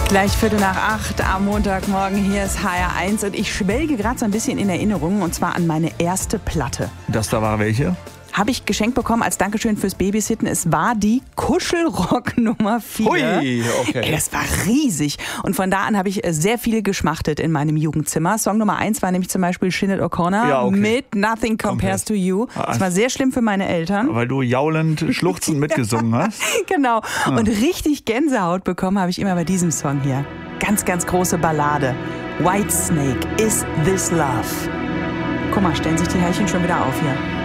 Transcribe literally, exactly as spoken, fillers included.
Gleich Viertel nach acht am Montagmorgen. Hier ist H R eins und ich schwelge gerade so ein bisschen in Erinnerungen und zwar an meine erste Platte. Das da war welche? Habe ich geschenkt bekommen als Dankeschön fürs Babysitten. Es war die Kuschelrock Nummer vier. Hui, okay. Ey, das war riesig. Und von da an habe ich sehr viel geschmachtet in meinem Jugendzimmer. Song Nummer eins war nämlich zum Beispiel Sinead O'Connor ja, okay. mit Nothing Compares to You. Das war sehr schlimm für meine Eltern. Weil du jaulend, schluchzend mitgesungen hast. Genau. Ja. Und richtig Gänsehaut bekommen habe ich immer bei diesem Song hier. Ganz, ganz große Ballade. Whitesnake, Is This Love? Guck mal, stellen sich die Herrchen schon wieder auf hier.